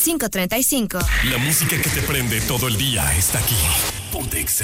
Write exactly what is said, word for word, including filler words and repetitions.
cinco tres cinco. La música que te prende todo el día está aquí. Ponte Exa.